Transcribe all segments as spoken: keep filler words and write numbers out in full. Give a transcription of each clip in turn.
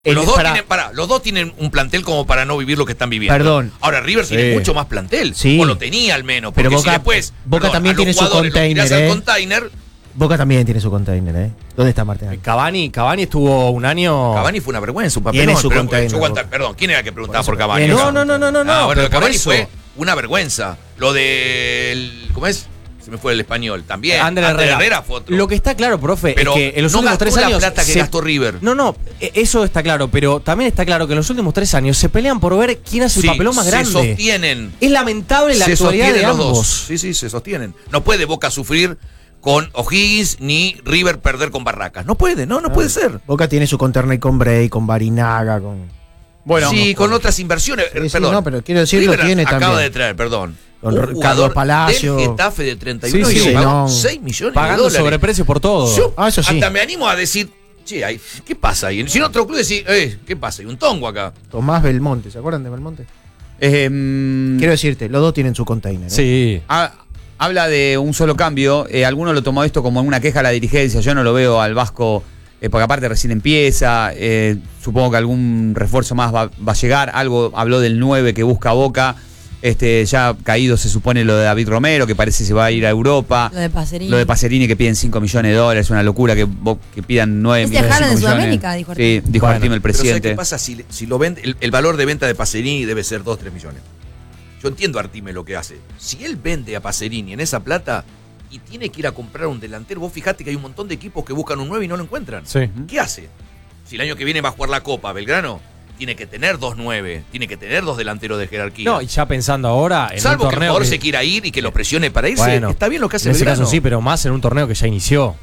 El, los, dos para, tienen, pará, los dos tienen un plantel como para no vivir lo que están viviendo. Perdón. Ahora River Sí. tiene mucho más plantel. Sí. O lo tenía al menos. Porque Pero Boca, si después, Boca perdón, también a los tiene su jugadores los container, tirás al ¿eh? container. Boca también tiene su container, ¿eh? ¿Dónde está Martín? Cavani, Cavani estuvo un año. Container. Cavani fue una vergüenza, un papelón. Tiene su pero, container, yo aguanta- Boca. perdón, ¿quién era que preguntaba por, Por Cavani? eso. No, acá? no, no, no, no, no. Ah, bueno, pero por Cavani eso. fue una vergüenza. Lo del. ¿Cómo es? Se me fue el español. También. Ander Herrera. Herrera fue otro. Lo que está claro, profe, Pero es que en los no últimos gastó tres la años. plata que se- gastó River. No, no, e- eso está claro, pero también está claro que en los últimos tres años se pelean por ver quién hace Sí, el papelón más se grande. sostienen. Es lamentable la se actualidad de sostienen los ambos. dos. Sí, sí, se sostienen. No puede Boca sufrir con O'Higgins ni River perder con Barracas. No puede, no, no puede ser. Boca tiene su container con Bray, con Barinaga, con. Bueno, sí, con otras inversiones. Sí, sí, perdón. no, pero quiero decir, lo River tiene acaba también. de traer, perdón. Con un Carlos jugador Palacio. del Getafe de treinta y uno Sí, y sí, se pagó no. seis millones Pagando de dólares. sobreprecio por todo. Yo Ah, eso sí. hasta me animo a decir, che, hay- ¿qué pasa ahí? Si en otro club decís, eh, ¿qué pasa? Hay un tongo acá. Tomás Belmonte, ¿se acuerdan de Belmonte? Eh, mm, Quiero decirte, los dos tienen su container. ¿eh? Sí. ha- habla de un solo cambio. Eh, alguno lo tomó esto como una queja a la dirigencia. Yo no lo veo al Vasco, eh, porque aparte recién empieza. Eh, supongo que algún refuerzo más va, va a llegar. Algo habló del nueve que busca Boca. Este, ya caído se supone lo de David Romero, que parece se va a ir a Europa. Lo de Pacerini. Lo de Pacerini, que piden cinco millones de dólares. Una locura que, Bo- que pidan nueve Es millones. viajar en cinco millones. Sudamérica, dijo Sí, Artime. dijo Bueno, Artime, el Pero ¿sabes presidente. qué pasa? Si, si lo vende, el, el valor de venta de Pacerini debe ser dos, tres millones. Yo entiendo a Artime lo que hace. Si él vende a Pacerini en esa plata y tiene que ir a comprar un delantero, vos fijate que hay un montón de equipos que buscan un nueve y no lo encuentran. Sí. ¿Qué hace? Si el año que viene va a jugar la Copa, Belgrano, tiene que tener dos nueve, tiene que tener dos delanteros de jerarquía. No, y ya pensando ahora en Salvo un que el torneo jugador que- se quiera ir y que lo presione para irse, Bueno, está bien lo que hace en ese Belgrano. caso sí, pero más en un torneo que ya inició.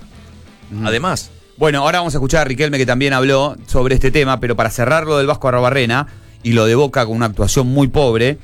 Además, Bueno, ahora vamos a escuchar a Riquelme, que también habló sobre este tema, pero para cerrar lo del Vasco Arrobarrena y lo de Boca con una actuación muy pobre,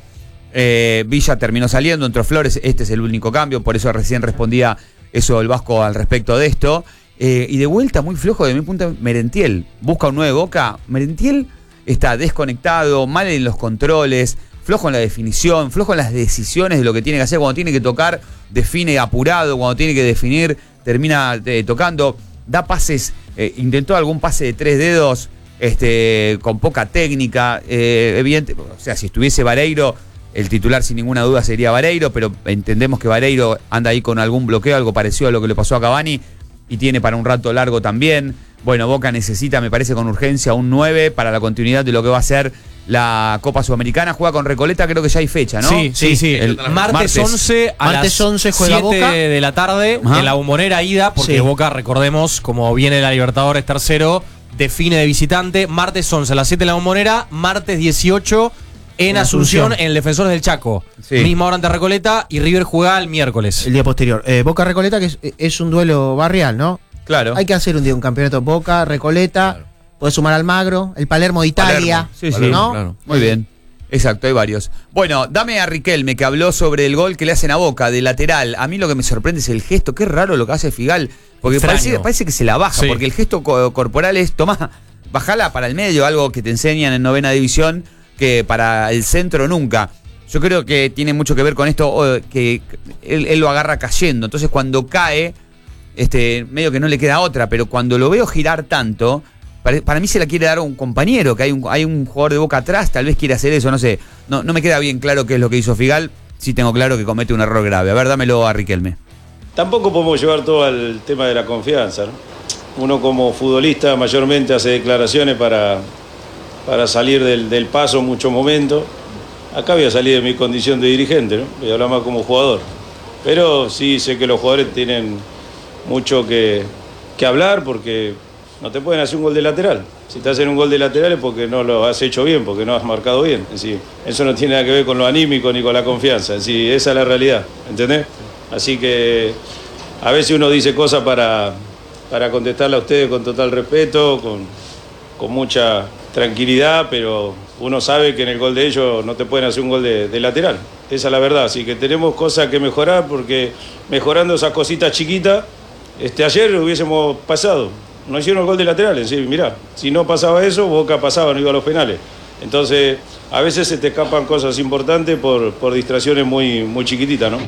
eh, Villa terminó saliendo, entró Flores, este es el único cambio, por eso recién respondía eso el Vasco al respecto de esto. Eh, y de vuelta, muy flojo de mi punto, Merentiel. Busca un nueve Boca. Merentiel está desconectado, mal en los controles, flojo en la definición, flojo en las decisiones de lo que tiene que hacer. Cuando tiene que tocar, define apurado. Cuando tiene que definir, termina eh, tocando. Da pases, eh, intentó algún pase de tres dedos este, con poca técnica. Eh, evidente, o sea, si estuviese Vareiro, el titular sin ninguna duda sería Vareiro, pero entendemos que Vareiro anda ahí con algún bloqueo, algo parecido a lo que le pasó a Cavani, y tiene para un rato largo también. Bueno, Boca necesita, me parece, con urgencia un nueve para la continuidad de lo que va a ser la Copa Sudamericana. Juega con Recoleta, creo que ya hay fecha, ¿no? Sí, sí, sí. El martes, martes. once a Martes las once juega siete Boca. de la tarde Ajá. en la Bombonera ida, porque Sí. Boca, recordemos, como viene la Libertadores tercero, define de visitante. Martes once a las siete en la Bombonera, martes dieciocho en En Asunción, Asunción. en el Defensores del Chaco. Sí. Misma hora ante Recoleta y River juega el miércoles. El día posterior. Eh, Boca Recoleta, que es, es un duelo barrial, ¿no? Claro. Hay que hacer un día un campeonato Boca, Recoleta. Claro. Podés sumar Almagro, el Palermo de Italia. Sí, sí. Palermo, ¿no? claro. Muy bien. Exacto, hay varios. Bueno, dame a Riquelme, que habló sobre el gol que le hacen a Boca, de lateral. A mí lo que me sorprende es el gesto. Qué raro lo que hace Figal. Porque Extraño. parece, parece que se la baja, Sí. porque el gesto co- corporal es, tomá, bajala para el medio, algo que te enseñan en novena división, que para el centro nunca. Yo creo que tiene mucho que ver con esto, oh, que él, él lo agarra cayendo. Entonces cuando cae, este, medio que no le queda otra, pero cuando lo veo girar tanto, para, para mí se la quiere dar a un compañero, que hay un, hay un jugador de Boca atrás, tal vez quiere hacer eso, no sé. No, no me queda bien claro qué es lo que hizo Figal, sí tengo claro que comete un error grave. A ver, dámelo a Riquelme. Tampoco podemos llevar todo al tema de la confianza, ¿no? Uno como futbolista mayormente hace declaraciones para, para salir del, del paso en muchos momentos. Acá voy a salir de mi condición de dirigente, ¿no? Voy a hablar más como jugador. Pero sí sé que los jugadores tienen mucho que, que hablar porque no te pueden hacer un gol de lateral. Si te hacen un gol de lateral es porque no lo has hecho bien, porque no has marcado bien. En sí, eso no tiene nada que ver con lo anímico ni con la confianza. En sí, esa es la realidad, ¿entendés? Así que a veces uno dice cosas para, para contestarle a ustedes con total respeto, con, con mucha tranquilidad, pero uno sabe que en el gol de ellos no te pueden hacer un gol de, de lateral. Esa es la verdad. Así que tenemos cosas que mejorar, porque mejorando esas cositas chiquitas, este, ayer hubiésemos pasado. No hicieron el gol de lateral, en sí, mirá, si no pasaba eso, Boca pasaba, no iba a los penales. Entonces, a veces se te escapan cosas importantes por, por distracciones muy, muy chiquititas, ¿no?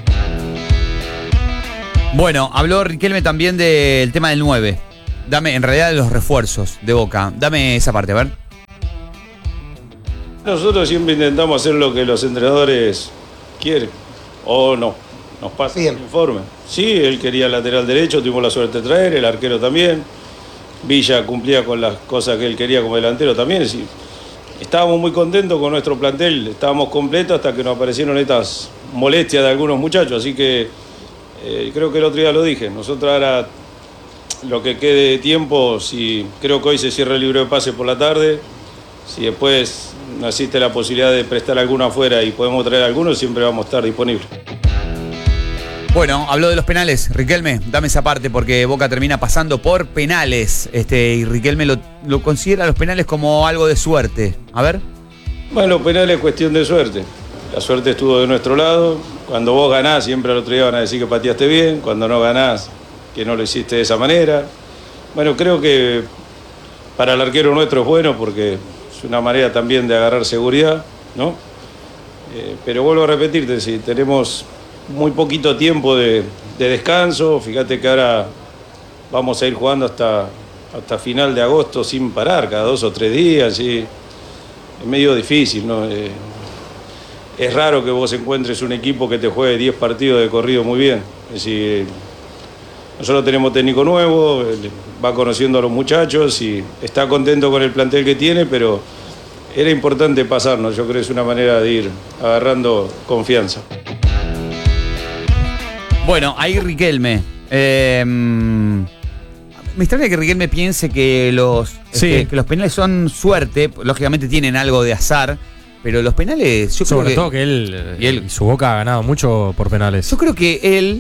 Bueno, habló Riquelme también del tema del nueve. Dame, en realidad, de los refuerzos de Boca. Dame esa parte, a ver. Nosotros siempre intentamos hacer lo que los entrenadores quieren, o no, nos pasa el informe. Sí, él quería lateral derecho, tuvimos la suerte de traer, el arquero también. Villa cumplía con las cosas que él quería como delantero también. Sí. Estábamos muy contentos con nuestro plantel, estábamos completos hasta que nos aparecieron estas molestias de algunos muchachos, así que eh, creo que el otro día lo dije, nosotros ahora lo que quede de tiempo, si creo que hoy se cierra el libro de pase por la tarde, si después no existe la posibilidad de prestar alguno afuera y podemos traer alguno, siempre vamos a estar disponibles. Bueno, habló de los penales. Riquelme, dame esa parte porque Boca termina pasando por penales. Este, y Riquelme lo, lo considera los penales como algo de suerte. A ver. Bueno, los penales es cuestión de suerte. La suerte estuvo de nuestro lado. Cuando vos ganás, siempre al otro día van a decir que pateaste bien. Cuando no ganás, que no lo hiciste de esa manera. Bueno, creo que para el arquero nuestro es bueno porque es una manera también de agarrar seguridad, ¿no? Eh, pero vuelvo a repetirte, si tenemos muy poquito tiempo de, de descanso, fíjate que ahora vamos a ir jugando hasta, hasta final de agosto sin parar, cada dos o tres días, y es medio difícil, ¿no? Eh, es raro que vos encuentres un equipo que te juegue diez partidos de corrido muy bien. Es decir, nosotros tenemos técnico nuevo, va conociendo a los muchachos y está contento con el plantel que tiene, pero era importante pasarnos, yo creo que es una manera de ir agarrando confianza. Bueno, ahí Riquelme. Eh, me extraña que Riquelme piense que los, Sí. este, que los penales son suerte. Lógicamente tienen algo de azar, pero los penales, yo Sobre creo todo que, que él y él- y su Boca ha ganado mucho por penales. yo creo que él,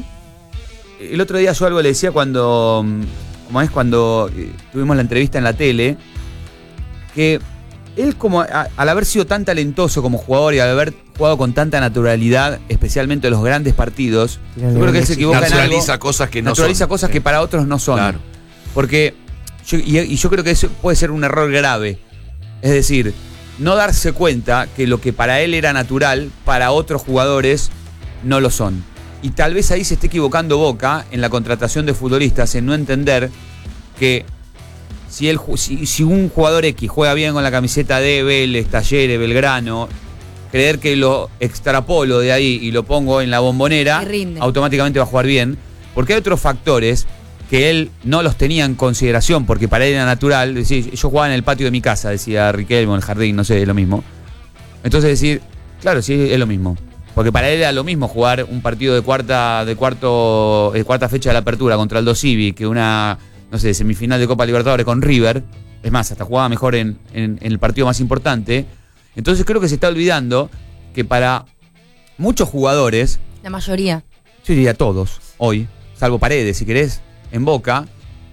el otro día yo algo le decía cuando, como es cuando eh, tuvimos la entrevista en la tele, que él como a- al haber sido tan talentoso como jugador y al haber jugado con tanta naturalidad, especialmente en los grandes partidos, Tiene yo creo que él se éxito. equivoca en algo. Naturaliza cosas que no naturaliza son. cosas Sí. que para otros no son. Claro. Porque yo, y, y yo creo que eso puede ser un error grave. Es decir, no darse cuenta que lo que para él era natural, para otros jugadores no lo son. Y tal vez ahí se esté equivocando Boca en la contratación de futbolistas, en no entender que si, él, ju- si, si un jugador X juega bien con la camiseta de Vélez, Talleres, Belgrano, creer que lo extrapolo de ahí y lo pongo en la bombonera, Y rinde. automáticamente va a jugar bien. Porque hay otros factores que él no los tenía en consideración, porque para él era natural. Decir, yo jugaba en el patio de mi casa, decía Riquelme, en el jardín, no sé, es lo mismo. Entonces decir, claro, sí, es lo mismo. Porque para él era lo mismo jugar un partido de cuarta, de cuarto, de cuarta fecha de la apertura contra el Aldo Civi que una, no sé, semifinal de Copa Libertadores con River. Es más, hasta jugaba mejor en, en, en el partido más importante. Entonces creo que se está olvidando que para muchos jugadores, La mayoría. yo diría todos, hoy, salvo Paredes, si querés, en Boca,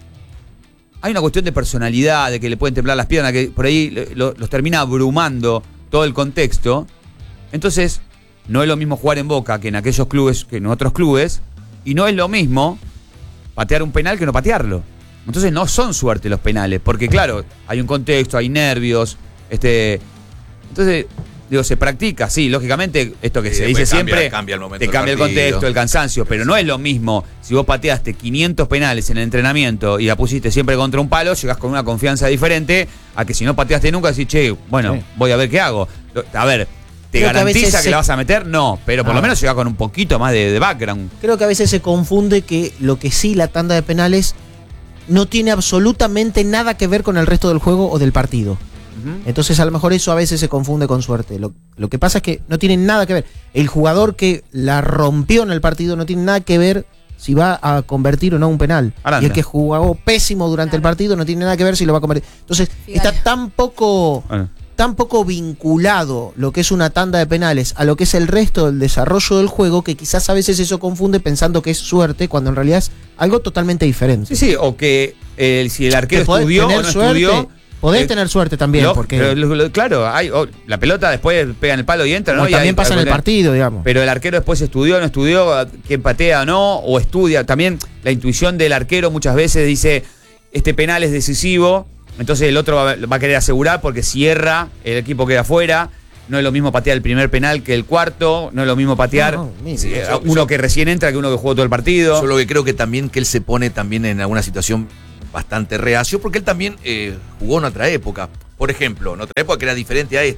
hay una cuestión de personalidad, de que le pueden temblar las piernas, que por ahí lo- los termina abrumando todo el contexto. Entonces, no es lo mismo jugar en Boca que en aquellos clubes, que en otros clubes, y no es lo mismo patear un penal que no patearlo. Entonces no son suerte los penales, porque claro, hay un contexto, hay nervios, este... Entonces, digo, se practica, sí, lógicamente, esto que Sí, se dice después cambia- siempre, cambia el momento te del cambia el partido. contexto, el cansancio, pero no es lo mismo si vos pateaste quinientos penales en el entrenamiento y la pusiste siempre contra un palo, llegás con una confianza diferente a que si no pateaste nunca decís, che, bueno, Sí. voy a ver qué hago. Lo- A ver, ¿te Creo que a garantiza veces que se- la vas a meter? No, pero por No. lo menos llegás con un poquito más de, de background. Creo que a veces se confunde que lo que sí, la tanda de penales, no tiene absolutamente nada que ver con el resto del juego o del partido. Entonces a lo mejor eso a veces se confunde con suerte. Lo, lo que pasa es que no tiene nada que ver. El jugador que la rompió en el partido no tiene nada que ver si va a convertir o no un penal. Aranda. Y el que jugó pésimo durante el partido no tiene nada que ver si lo va a convertir. Entonces Fíjate. está tan poco, Bueno. tan poco vinculado lo que es una tanda de penales a lo que es el resto del desarrollo del juego, que quizás a veces eso confunde pensando que es suerte cuando en realidad es algo totalmente diferente. Sí, sí, o que eh, si el arquero Que podés estudió o tener no suerte, estudió. podés eh, tener suerte también, lo- porque pero lo- lo- claro, hay, oh, la pelota después pega en el palo y entra, ¿no? como Y hay- también pasa en el hay- partido, digamos. Pero el arquero después estudió o no estudió, quién patea o no, o estudia. También la intuición del arquero muchas veces dice, este penal es decisivo, entonces el otro va, va a querer asegurar porque si erra, el equipo queda afuera. No es lo mismo patear el primer penal que el cuarto, no es lo mismo patear No, no, mira, si- yo- uno yo- que recién entra que uno que jugó todo el partido. Yo lo que creo que también que él se pone también en alguna situación bastante reacio, porque él también eh, jugó en otra época. Por ejemplo, en otra época que era diferente a esta.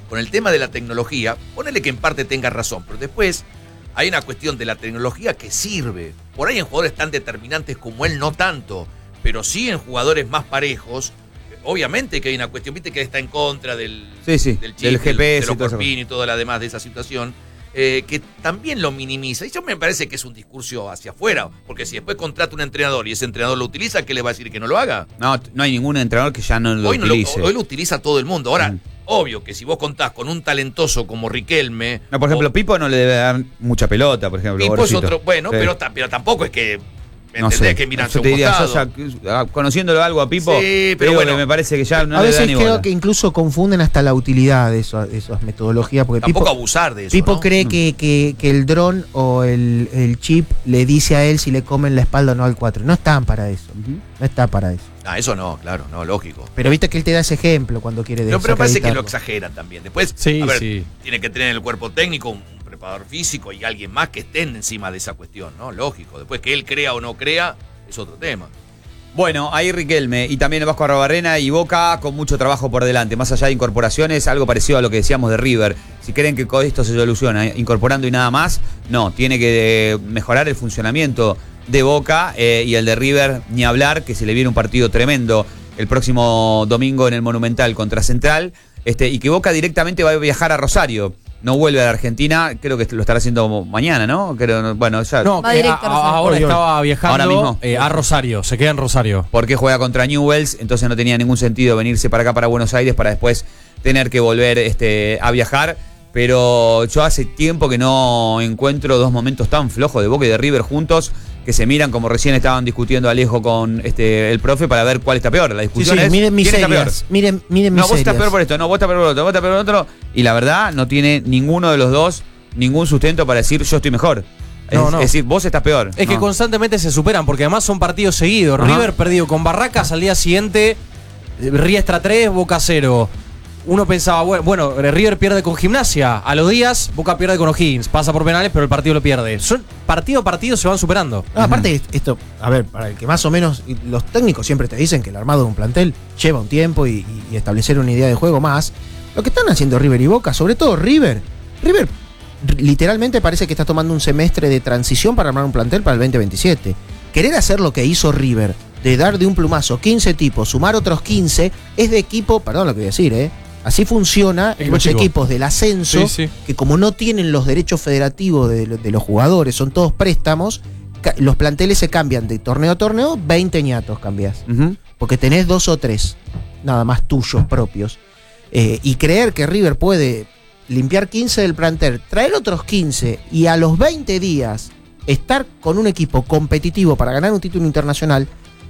con el tema de la tecnología, ponele que en parte tenga razón, pero después hay una cuestión de la tecnología que sirve. Por ahí en jugadores tan determinantes como él no tanto, pero sí en jugadores más parejos. Obviamente que hay una cuestión, viste que está en contra del, sí, sí, del chip, del G P S de los y todo eso. corpinos y todo lo demás de esa situación, eh, que también lo minimiza. Y eso me parece que es un discurso hacia afuera, porque si después contrata un entrenador y ese entrenador lo utiliza, ¿qué le va a decir que no lo haga? No, no hay ningún entrenador que ya no lo hoy, no utilice. lo, hoy lo utiliza todo el mundo. Ahora, Mm. obvio que si vos contás con un talentoso como Riquelme... No, por ejemplo, o, Pipo no le debe dar mucha pelota, por ejemplo. Pipo es pobrecito. otro... Bueno, Sí. pero, ta- pero tampoco es que... No ¿Entendés? sé. Que miran Yo a te un diría, yo costado. ya, conociéndolo algo a Pipo, Sí, te pero digo bueno. que me parece que ya no A le veces da ni creo bola. que incluso confunden hasta la utilidad de, eso- de esas metodologías. Porque Tampoco Pipo, abusar de eso, Pipo ¿no? cree que, que- que el dron o el, el chip le dice a él si le comen la espalda o no al cuatro. No están para eso. Ujú. No está para eso. Ah, eso no, claro, no, lógico. Pero viste que él te da ese ejemplo cuando quiere Pero, pero parece que lo desacreditarlo. exageran también. Después, Sí, a ver, sí. tiene que tener en el cuerpo técnico un preparador físico y alguien más que estén encima de esa cuestión, ¿no? Lógico. Después que él crea o no crea, es otro tema. Bueno, ahí Riquelme y también el Vasco Arrobarrena y Boca con mucho trabajo por delante. Más allá de incorporaciones, algo parecido a lo que decíamos de River. Si creen que con esto se soluciona eh, incorporando y nada más, no, tiene que eh, mejorar el funcionamiento de Boca eh, y el de River, ni hablar, que se le viene un partido tremendo el próximo domingo en el Monumental contra Central, este, y que Boca directamente va a viajar a Rosario. No vuelve a la Argentina, creo que lo estará haciendo mañana, ¿no? Creo, bueno, ya. No, Va eh, directo a- a Rosario. ahora Hoy, hoy. estaba viajando Ahora mismo. eh, a Rosario, se queda en Rosario. Porque juega contra Newell's, entonces no tenía ningún sentido venirse para acá, para Buenos Aires, para después tener que volver este, a viajar. Pero yo hace tiempo que no encuentro dos momentos tan flojos de Boca y de River juntos, que se miran como recién estaban discutiendo Alejo con este, el profe para ver cuál está peor. La Sí, discusión sí, es miren ¿quién está peor? miserias. Miren, miren No, vos estás miserias. peor por esto, no, vos estás peor por otro, vos estás peor por otro. Y la verdad, no tiene ninguno de los dos ningún sustento para decir yo estoy mejor. Es, No, no. es decir, vos estás peor. Es que No. constantemente se superan, porque además son partidos seguidos. Ajá. River perdido con Barracas al día siguiente, eh, Riestra tres, Boca cero. Uno pensaba, bueno, bueno, River pierde con Gimnasia. A los días, Boca pierde con O'Higgins. Pasa por penales, pero el partido lo pierde. Son partido a partido se van superando. No, aparte, esto, a ver, para el que más o menos, y los técnicos siempre te dicen que el armado de un plantel lleva un tiempo y, y establecer una idea de juego más. Lo que están haciendo River y Boca, sobre todo River, River r- literalmente parece que está tomando un semestre de transición para armar un plantel para el veinte veintisiete. Querer hacer lo que hizo River, de dar de un plumazo quince tipos, sumar otros quince, es de equipo, perdón lo que voy a decir, ¿eh? Así funciona en Equipo los chico. equipos del ascenso, Sí, sí. que como no tienen los derechos federativos de, de los jugadores, son todos préstamos, ca- los planteles se cambian de torneo a torneo, veinte ñatos cambias. Ujú. Porque tenés dos o tres, nada más tuyos propios. Eh, y creer que River puede limpiar quince del plantel, traer otros quince y a los veinte días estar con un equipo competitivo para ganar un título internacional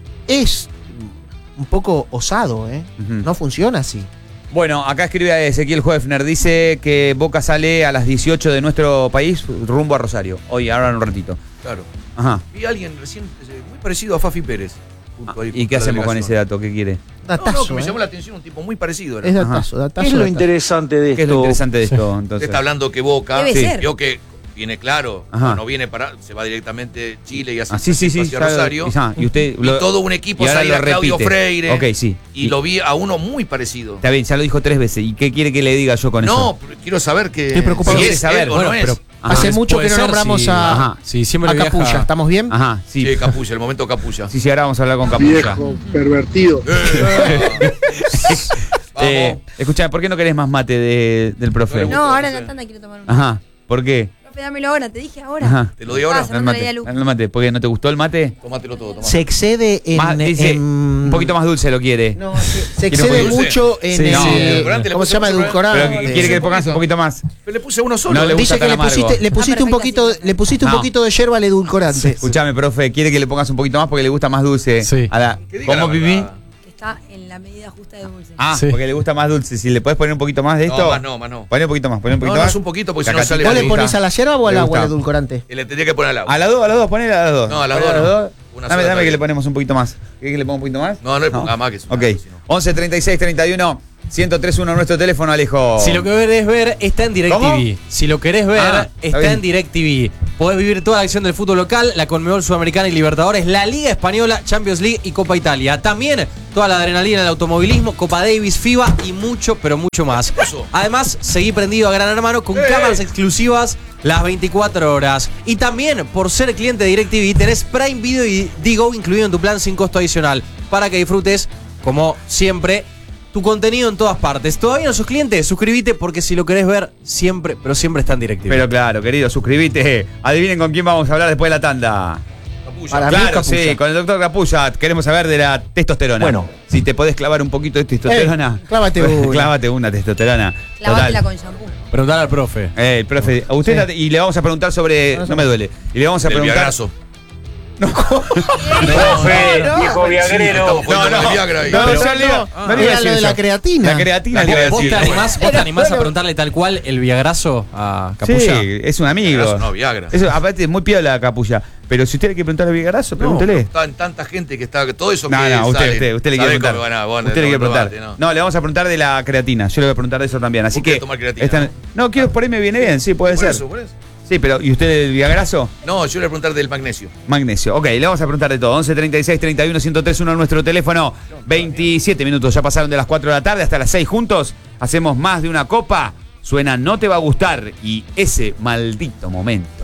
es un poco osado, ¿eh? Ujú. No funciona así. Bueno, acá escribe a Ezequiel Hoefner, dice que Boca sale a las dieciocho de nuestro país rumbo a Rosario. Hoy, ahora en un ratito. Claro. Ajá. Vi a alguien recién eh, muy parecido a Fafi Pérez. junto ahí, ¿Y junto qué a la hacemos con ese delegación. dato? ¿Qué quiere? No, no, Datazo, que me ¿eh? llamó la atención, un tipo muy parecido. Era. Es Ajá. datazo, datazo. ¿Qué es lo datazo. interesante de ¿Qué es lo esto? interesante de esto, Usted entonces? está hablando que Boca Debe sí, ser. vio que viene claro, Ajá. no viene para, se va directamente Chile y así Ah, sí, sí, sí. hacia ya- Rosario. ya, y usted Y lo- todo un equipo y ahora salir lo a Claudio repite. Freire. Ok, sí. Y, lo vi a uno muy parecido. Está bien, ya lo dijo tres veces. ¿Y qué quiere que le diga yo con eso? No, pero quiero saber que Estoy preocupado. si Quiere es saber, él o bueno, no es. pero Ajá. Hace mucho Puede que no ser nombramos si- a, Ajá. si siempre a viaja- Capulla. ¿Estamos bien? Ajá, sí. Sí, Capulla, el momento Capulla. Sí, sí, ahora vamos a hablar con Capulla. Viejo pervertido. Vamos. Eh, escuchá, ¿por qué no querés más mate de- del profe? No, No, ahora en la tanda quiero tomar un. Ajá. ¿Por qué? Profe, dámelo ahora, te dije ahora. Ajá. Te lo doy ahora. Ah, El cerrando la mate, idea, Lu. el mate. ¿Porque no te gustó el mate? Tómatelo todo, tomá. Se excede en. Más- dice, en- un poquito más dulce lo quiere. No, se, se Quiero excede dulce. mucho en. Sí, el- sí, edulcorante, le ¿Cómo puse se llama? mucho, Edulcorante. Pero que quiere que le pongas un poquito más. Pero le puse uno solo. No le ¿eh? gusta Dice que tan le amargo. pusiste, le pusiste Ah, un poquito, perfecto, sí. le pusiste un No. poquito de yerba al edulcorante. Escuchame, profe, quiere que le pongas un poquito más porque le gusta más dulce. Sí. A la- Que diga la ¿Cómo, Pipi? verdad. Que está en la medida justa de dulce. Ah, Sí. porque le gusta más dulce. Si le puedes poner un poquito más de esto. No, más no, más no. Poné un poquito más, poné un No, poquito no, más. es un poquito porque si no Cacatita sale ¿Vos le gusta. pones a la yerba o al Le agua el gusta. edulcorante? Y le tendría que poner al agua. A las dos, a las dos, ponele a las dos. No, a las Ponele dos no. dos. Una Dame, sola dame que está le bien. ponemos un poquito más. ¿Querés que le ponga un poquito más? No, no le ponga más que eso. Ok. si no. once treinta y seis treinta y uno ciento tres uno nuestro teléfono, Alejo. Si lo querés ver, está en ¿Cómo? DirecTV. Si lo querés ver, Ah, está está bien. en DirecTV. Podés vivir toda la acción del fútbol local, la Conmebol Sudamericana y Libertadores, la Liga Española, Champions League y Copa Italia. También toda la adrenalina del automovilismo, Copa Davis, FIBA y mucho, pero mucho más. Además, seguí prendido a Gran Hermano con cámaras exclusivas las veinticuatro horas. Y también, por ser cliente de DirecTV, tenés Prime Video y Digo incluido en tu plan sin costo adicional, para que disfrutes, como siempre, tu contenido en todas partes. ¿Todavía no sos cliente? Suscríbete, porque si lo querés ver, siempre, pero siempre está en DirecTV. Pero claro, querido, suscríbete. Adivinen con quién vamos a hablar después de la tanda. Para mí, Claro, Capulla. sí, con el doctor Capulla queremos saber de la testosterona. Bueno. Si te podés clavar un poquito de testosterona. Eh, clávate una. Clávate una testosterona. Clavátela Total. con shampoo. Preguntale al profe. Eh, el profe, a usted la- y le vamos a preguntar sobre. No me duele. Y le vamos a Del preguntar. viagrazo. Profe, viejo viagrero. Estamos jugando con el Viagra ahí. No, Pero- yo le iba- Ah, no le iba a era lo decir de la eso. creatina. La creatina le iba a ¿Vos decir. te animás, vos te animás a preguntarle tal cual el viagrazo a Sí, Capulla? es un amigo. Viagrazo, no, Viagra. Eso, aparte, es muy piola la Capulla. Pero si usted le quiere preguntar al Viagrazo, pregúntele. Está en tanta gente que está. Todo eso No, que no, usted, sale, usted, usted le sabe quiere preguntar. cómo van a- van a- usted le quiere no, preguntar. no, No, le vamos a preguntar de la creatina. Yo le voy a preguntar de eso también. Así ¿Vos querés que. tomar creatina, esta- no? no, quiero, por ahí me viene bien, sí, puede Por ser. eso, por eso. Sí, pero ¿y usted el Viagrazo? No, yo le voy a preguntar del magnesio. Magnesio. Ok, le vamos a preguntar de todo. once treinta y seis treinta y uno ciento tres uno nuestro teléfono. veintisiete minutos ya pasaron de las cuatro de la tarde hasta las seis juntos. Hacemos más de una copa. Suena No Te Va a Gustar y ese maldito momento.